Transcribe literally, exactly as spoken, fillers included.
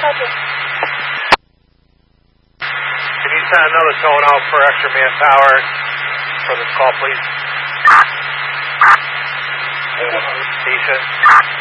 Copy. Can you send another tone out for extra manpower for this call, please? Station.